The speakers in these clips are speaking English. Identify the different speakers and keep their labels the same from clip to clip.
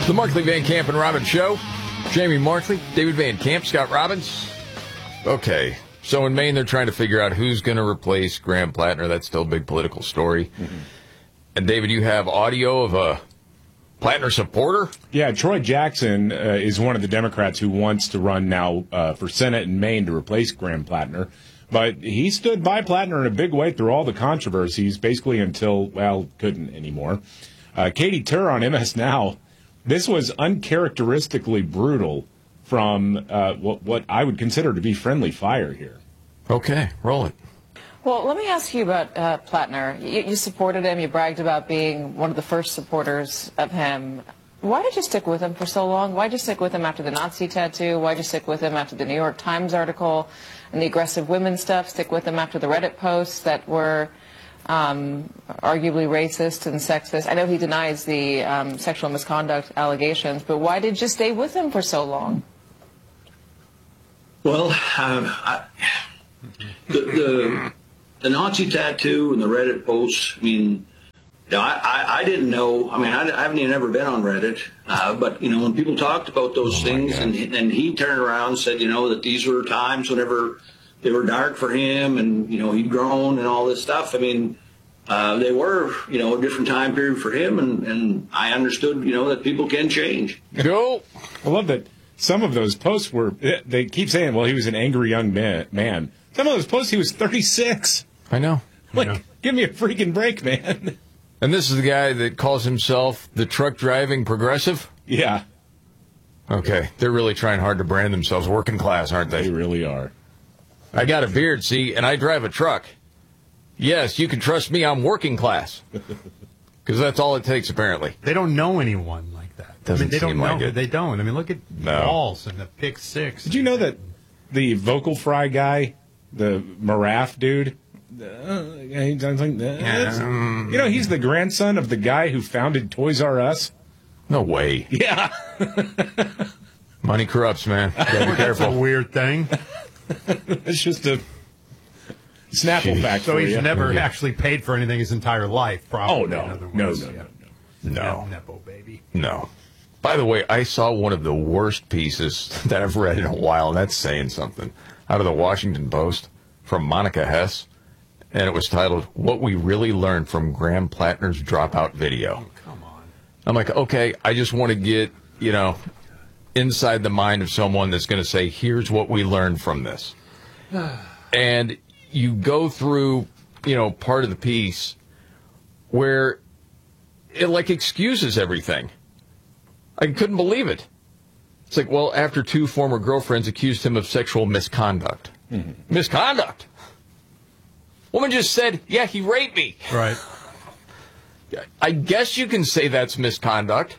Speaker 1: The Markley, Van Camp, and Robbins Show. Jamie Markley, David Van Camp, Scott Robbins. Okay, so in Maine, they're trying to figure out who's going to replace Graham Plattner. That's still a big political story. Mm-hmm. And, David, you have audio of a Plattner supporter?
Speaker 2: Yeah, Troy Jackson is one of the Democrats who wants to run now for Senate in Maine to replace Graham Plattner. But he stood by Plattner in a big way through all the controversies, basically until, well, couldn't anymore. Katie Tur on MS Now. This was uncharacteristically brutal from what I would consider to be friendly fire here.
Speaker 1: Okay, roll it.
Speaker 3: Well, let me ask you about Plattner. You supported him. You bragged about being one of the first supporters of him. Why did you stick with him for so long? Why did you stick with him after the Nazi tattoo? Why did you stick with him after the New York Times article and the aggressive women stuff? Stick with him after the Reddit posts that were arguably racist and sexist? I know he denies the sexual misconduct allegations, but why did you stay with him for so long?
Speaker 4: Well, the Nazi tattoo and the Reddit posts, I mean, I didn't know. I mean, I haven't even ever been on Reddit. But, you know, when people talked about those things and he turned around and said, you know, that these were times whenever they were dark for him and, you know, he'd grown and all this stuff. I mean, they were, you know, a different time period for him. And I understood, you know, that people can change.
Speaker 1: Go.
Speaker 2: I love that some of those posts were, they keep saying, well, he was an angry young man. Some of those posts, he was 36.
Speaker 1: I know.
Speaker 2: Like, give me a freaking break, man.
Speaker 1: And this is the guy that calls himself the truck driving progressive?
Speaker 2: Yeah.
Speaker 1: Okay. They're really trying hard to brand themselves working class, aren't they?
Speaker 2: They really are.
Speaker 1: I got a beard, see, and I drive a truck. Yes, you can trust me, I'm working class. Because that's all it takes, apparently.
Speaker 5: They don't know anyone like that.
Speaker 1: Doesn't
Speaker 5: they don't
Speaker 1: seem
Speaker 5: know.
Speaker 1: like it.
Speaker 5: They don't. I mean, look at Walls and the pick six.
Speaker 2: Did you know that the vocal fry guy, the Maraf dude, he sounds like you know, he's the grandson of the guy who founded Toys R Us.
Speaker 1: No way.
Speaker 2: Yeah.
Speaker 1: Money corrupts, man. You gotta be careful.
Speaker 5: That's a weird thing.
Speaker 2: It's just a Snapple fact.
Speaker 5: So
Speaker 2: for
Speaker 5: he's
Speaker 2: you.
Speaker 5: never actually paid for anything his entire life, probably.
Speaker 2: Oh,
Speaker 5: in
Speaker 2: no.
Speaker 5: other
Speaker 2: No.
Speaker 5: words.
Speaker 1: No.
Speaker 5: Nepo baby.
Speaker 1: No. By the way, I saw one of the worst pieces that I've read in a while, and that's saying something, out of the Washington Post from Monica Hess, and it was titled, What We Really Learned from Graham Plattner's Dropout Video.
Speaker 5: Oh, come on.
Speaker 1: I'm like, okay, I just want to get, you know, inside the mind of someone that's going to say, here's what we learned from this. And you go through, you know, part of the piece where it, like, excuses everything. I couldn't believe it. It's like, well, after two former girlfriends accused him of sexual misconduct. Mm-hmm. Misconduct? Woman just said, yeah, he raped me.
Speaker 5: Right.
Speaker 1: I guess you can say that's misconduct.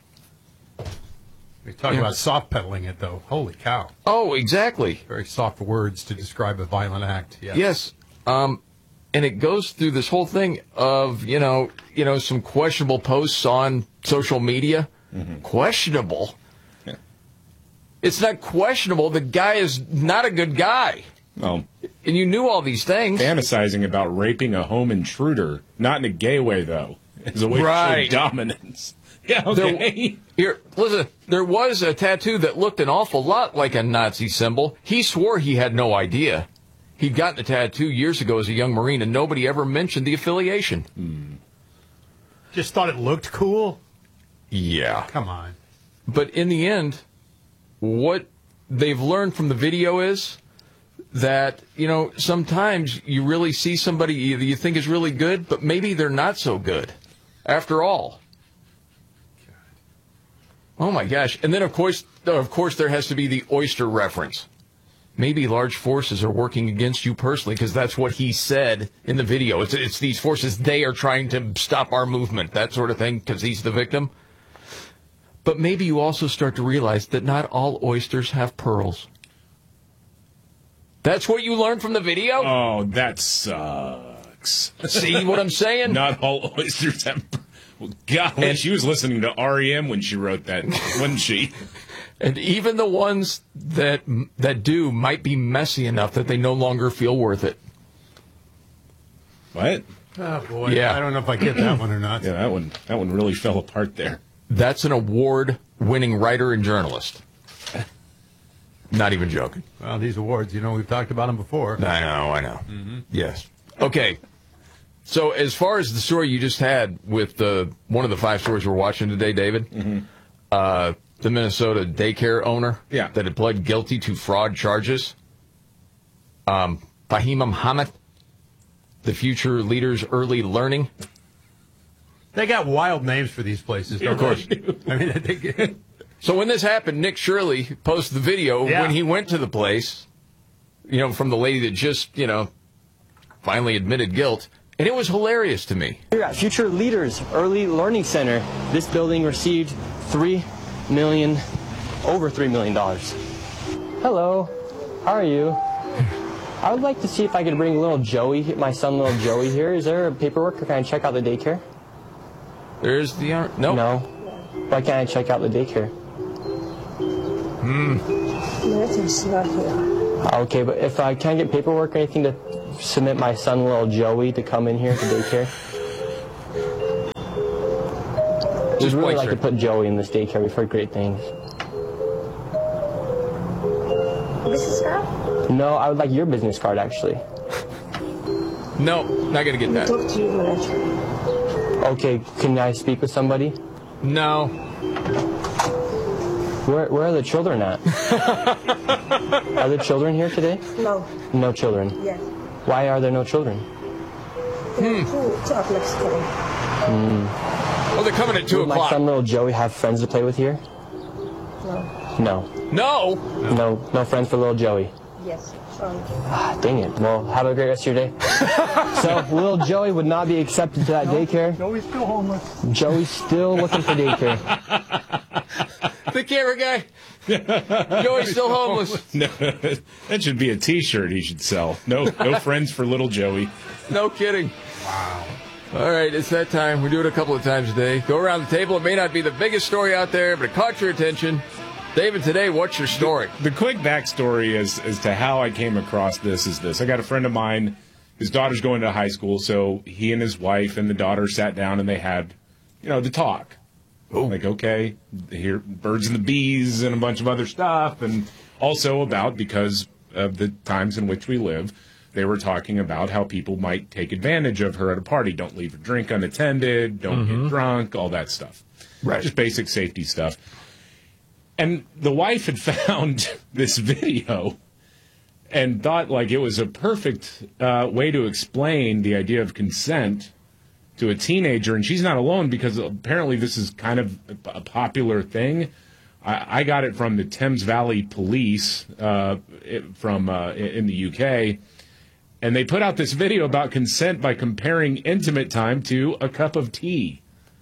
Speaker 5: We're talking about soft pedaling it, though. Holy cow.
Speaker 1: Oh, exactly.
Speaker 5: Very soft words to describe a violent act.
Speaker 1: Yes. And it goes through this whole thing of, you know, some questionable posts on social media. Mm-hmm. Questionable? Yeah. It's not questionable. The guy is not a good guy.
Speaker 2: Oh.
Speaker 1: And you knew all these things.
Speaker 2: Fantasizing about raping a home intruder, not in a gay way, though. As a way to show dominance. Yeah, okay.
Speaker 1: Listen, there was a tattoo that looked an awful lot like a Nazi symbol. He swore he had no idea. He'd gotten the tattoo years ago as a young Marine, and nobody ever mentioned the affiliation.
Speaker 5: Just thought it looked cool?
Speaker 1: Yeah.
Speaker 5: Come on.
Speaker 1: But in the end, what they've learned from the video is that, you know, sometimes you really see somebody you think is really good, but maybe they're not so good after all. Oh, my gosh. And then, of course, there has to be the oyster reference. Maybe large forces are working against you personally, because that's what he said in the video. It's these forces, they are trying to stop our movement, that sort of thing, because he's the victim. But maybe you also start to realize that not all oysters have pearls. That's what you learned from the video?
Speaker 2: Oh, that sucks.
Speaker 1: See what I'm saying?
Speaker 2: Not all oysters have pearls. Well, golly, she was listening to REM when she wrote that, wasn't she?
Speaker 1: And even the ones that do might be messy enough that they no longer feel worth it.
Speaker 2: What?
Speaker 5: Oh, boy.
Speaker 1: Yeah.
Speaker 5: I don't know if I get that one or not.
Speaker 2: Yeah, that one really fell apart there.
Speaker 1: That's an award winning writer and journalist. Not even joking.
Speaker 5: Well, these awards, we've talked about them before.
Speaker 1: I know. Yes. Okay. So as far as the story you just had with one of the 5 stories we're watching today, David, the Minnesota daycare owner that had pled guilty to fraud charges, Fahima Muhammad, the Future Leaders Early Learning.
Speaker 5: They got wild names for these places, don't
Speaker 1: Of course.
Speaker 5: they? I mean,
Speaker 1: So when this happened, Nick Shirley posted the video when he went to the place, from the lady that just, finally admitted guilt. And it was hilarious to me.
Speaker 6: Here at Future Leaders Early Learning Center, this building received over $3 million. Hello, how are you? I would like to see if I could bring little Joey, my son little Joey here. Is there paperwork or can I check out the daycare?
Speaker 1: There's the... No.
Speaker 6: No. Why can't I check out the daycare? Okay, but if I can't get paperwork or anything to submit my son little Joey to come in here to daycare?
Speaker 1: Just
Speaker 6: I'd really
Speaker 1: wait,
Speaker 6: like
Speaker 1: sir.
Speaker 6: to put Joey in this daycare. We've heard great things.
Speaker 7: Business card?
Speaker 6: No, I would like your business card, actually.
Speaker 1: No, not going to get that.
Speaker 7: Talk to your manager.
Speaker 6: Okay, can I speak with somebody?
Speaker 1: No.
Speaker 6: Where are the children at? Are there children here today?
Speaker 7: No.
Speaker 6: No children.
Speaker 7: Yes.
Speaker 6: Why are there no children?
Speaker 7: Two o'clock's coming.
Speaker 1: Oh, they're coming at 2
Speaker 6: Would my
Speaker 1: o'clock.
Speaker 6: son, little Joey, have friends to play with here?
Speaker 7: No.
Speaker 6: No.
Speaker 1: No.
Speaker 6: No friends for little Joey.
Speaker 7: Yes. Sorry.
Speaker 6: Ah, dang it. Well, have a great rest of your day. So, little Joey would not be accepted to that daycare.
Speaker 5: Joey's still homeless.
Speaker 6: Joey's still looking for daycare.
Speaker 1: The camera guy. Joey's still homeless.
Speaker 2: No, that should be a T-shirt he should sell. No friends for little Joey.
Speaker 1: No kidding. Wow. All right, it's that time. We do it a couple of times a day. Go around the table. It may not be the biggest story out there, but it caught your attention. David, today, what's your story?
Speaker 2: The quick backstory as to how I came across this is this. I got a friend of mine, his daughter's going to high school, so he and his wife and the daughter sat down and they had, the talk. Like, okay, here, birds and the bees and a bunch of other stuff, and also about, because of the times in which we live, they were talking about how people might take advantage of her at a party. Don't leave her drink unattended, don't get drunk, all that stuff.
Speaker 1: Right.
Speaker 2: Just basic safety stuff. And the wife had found this video and thought like it was a perfect way to explain the idea of consent to a teenager. And she's not alone because apparently this is kind of a popular thing. I got it from the Thames Valley Police in the UK. And they put out this video about consent by comparing intimate time to a cup of tea.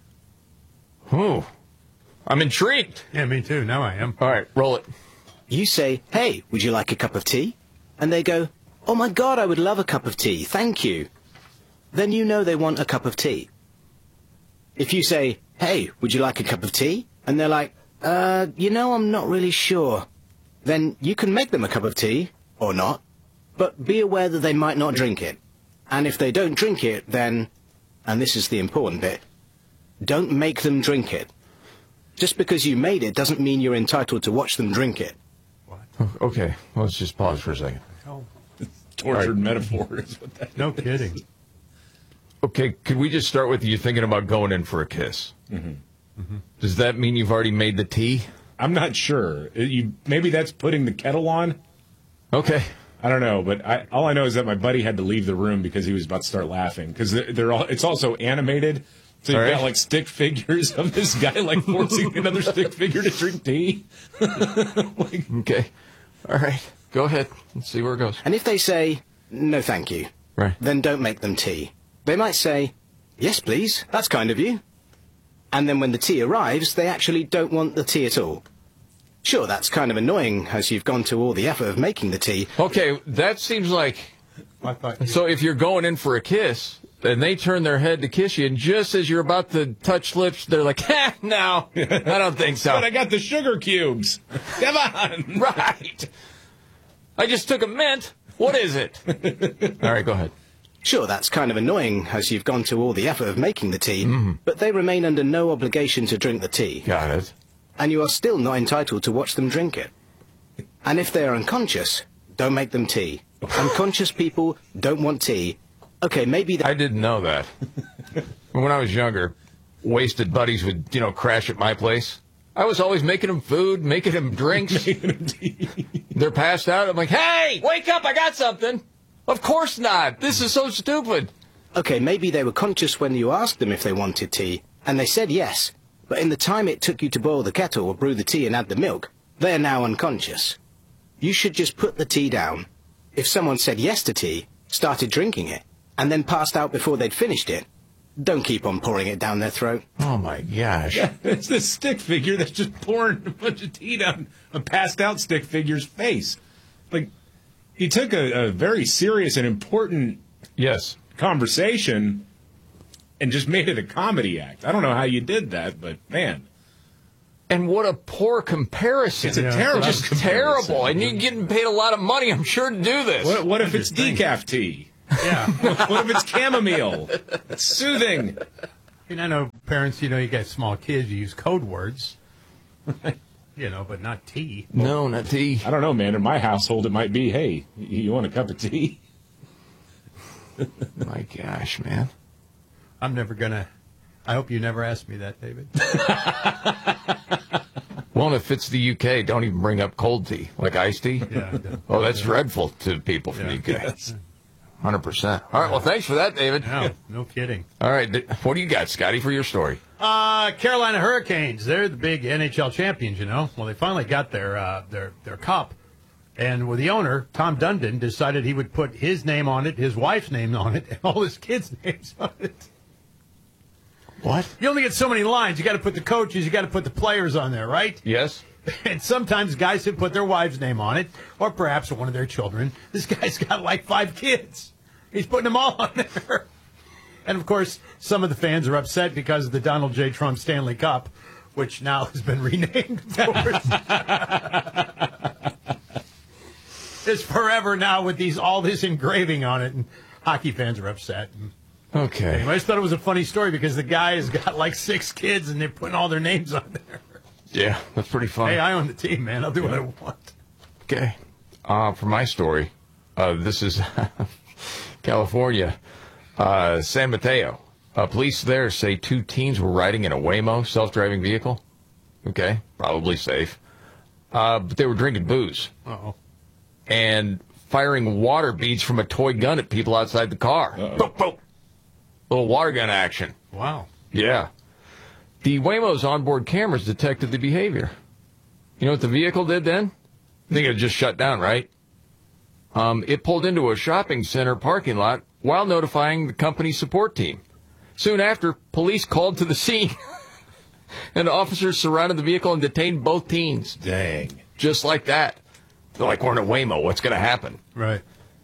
Speaker 1: Oh, I'm intrigued.
Speaker 5: Yeah, me too. Now I am.
Speaker 1: All right, roll it.
Speaker 8: You say, hey, would you like a cup of tea? And they go, oh my God, I would love a cup of tea, thank you. Then you know they want a cup of tea. If you say, hey, would you like a cup of tea? And they're like, I'm not really sure. Then you can make them a cup of tea, or not, but be aware that they might not drink it. And if they don't drink it, then, and this is the important bit, don't make them drink it. Just because you made it doesn't mean you're entitled to watch them drink it.
Speaker 1: Okay, let's just pause for a second.
Speaker 2: Tortured metaphor is what that
Speaker 5: No
Speaker 2: is.
Speaker 5: kidding.
Speaker 1: Okay, could we just start with you thinking about going in for a kiss? Does that mean you've already made the tea?
Speaker 2: I'm not sure. Maybe that's putting the kettle on.
Speaker 1: Okay.
Speaker 2: I don't know, but all I know is that my buddy had to leave the room because he was about to start laughing because it's also animated. So you've got like stick figures of this guy like forcing another stick figure to drink tea.
Speaker 1: Okay. All right. Go ahead. Let's see where it goes.
Speaker 8: And if they say, no thank you,
Speaker 1: Right.
Speaker 8: then don't make them tea. They might say, yes please, that's kind of you. And then when the tea arrives, they actually don't want the tea at all. Sure, that's kind of annoying as you've gone to all the effort of making the tea.
Speaker 1: Okay, that seems like...
Speaker 5: I thought
Speaker 1: So if you're going in for a kiss, and they turn their head to kiss you, and just as you're about to touch lips, they're like, no, I don't think so.
Speaker 2: But I got the sugar cubes. Come on.
Speaker 1: Right. I just took a mint. What is it? All right, go ahead.
Speaker 8: Sure, that's kind of annoying as you've gone to all the effort of making the tea, but they remain under no obligation to drink the tea.
Speaker 1: Got it.
Speaker 8: and you are still not entitled to watch them drink it. And if they are unconscious, don't make them tea. Unconscious people don't want tea. Okay, maybe...
Speaker 1: I didn't know that. When I was younger, wasted buddies would, crash at my place. I was always making them food, making them drinks. They're passed out. I'm like, hey, wake up, I got something. Of course not. This is so stupid.
Speaker 8: Okay, maybe they were conscious when you asked them if they wanted tea, and they said yes. But in the time it took you to boil the kettle or brew the tea and add the milk, they are now unconscious. You should just put the tea down. If someone said yes to tea, started drinking it, and then passed out before they'd finished it, don't keep on pouring it down their throat.
Speaker 1: Oh, my gosh.
Speaker 2: Yeah, it's this stick figure that's just pouring a bunch of tea down a passed-out stick figure's face. Like, he took a very serious and important conversation and just made it a comedy act. I don't know how you did that, but, man.
Speaker 1: And what a poor comparison.
Speaker 2: It's a terrible
Speaker 1: Just
Speaker 2: comparison.
Speaker 1: terrible. And you're getting paid a lot of money, I'm sure, to do this.
Speaker 2: What if it's decaf tea?
Speaker 5: Yeah.
Speaker 2: What if it's chamomile? It's soothing.
Speaker 5: And I know parents, you got small kids, you use code words, but not tea.
Speaker 1: No, not tea.
Speaker 2: I don't know, man. In my household, it might be, hey, you want a cup of tea?
Speaker 1: My gosh, man.
Speaker 5: I'm never going to. I hope you never ask me that, David.
Speaker 1: Well, if it's the UK, don't even bring up cold tea, like iced tea.
Speaker 5: Yeah.
Speaker 1: Oh, that's dreadful to people from the UK.
Speaker 2: Yes.
Speaker 1: 100%. All right, well, thanks for that, David.
Speaker 5: No kidding.
Speaker 1: All right, what do you got, Scotty, for your story?
Speaker 5: Carolina Hurricanes, they're the big NHL champions, Well, they finally got their cup. And with the owner, Tom Dundon, decided he would put his name on it, his wife's name on it, and all his kids' names on it.
Speaker 1: What?
Speaker 5: You only get so many lines. You got to put the coaches, you got to put the players on there, right?
Speaker 1: Yes.
Speaker 5: And sometimes guys have put their wife's name on it, or perhaps one of their children. This guy's got like 5 kids. He's putting them all on there. And, of course, some of the fans are upset because of the Donald J. Trump Stanley Cup, which now has been renamed, of course. It's forever now with all this engraving on it, and hockey fans are upset.
Speaker 1: Okay.
Speaker 5: Anyway, I just thought it was a funny story because the guy has got like 6 kids, and they're putting all their names on there.
Speaker 1: Yeah, that's pretty funny.
Speaker 5: Hey, I own the team, man. I'll do what I want.
Speaker 1: Okay. For my story, this is California, San Mateo. Police there say 2 teens were riding in a Waymo self-driving vehicle. Okay, probably safe. But they were drinking booze.
Speaker 5: Uh-oh.
Speaker 1: And firing water beads from a toy gun at people outside the car. Boom, boom. Little water gun action.
Speaker 5: Wow.
Speaker 1: Yeah. The Waymo's onboard cameras detected the behavior. You know what the vehicle did then? I think it just shut down, right? It pulled into a shopping center parking lot while notifying the company's support team. Soon after, police called to the scene, and officers surrounded the vehicle and detained both teens.
Speaker 2: Dang.
Speaker 1: Just like that. They're like, we're in a Waymo. What's going to happen?
Speaker 5: Right.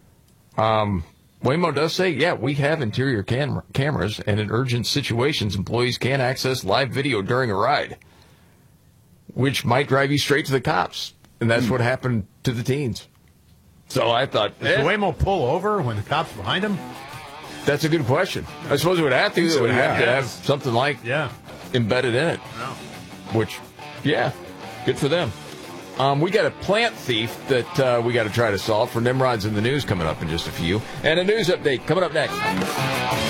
Speaker 1: Waymo does say, yeah, we have interior cameras, and in urgent situations, employees can access live video during a ride, which might drive you straight to the cops. And that's what happened to the teens. So I thought,
Speaker 5: Does the Waymo pull over when the cop's behind him?
Speaker 1: that's a good question. I suppose it would have to. It would have to have something like embedded in it.
Speaker 5: No.
Speaker 1: Which, yeah, good for them. We got a plant thief that we got to try to solve for Nimrod's in the news coming up in just a few. And a news update coming up next.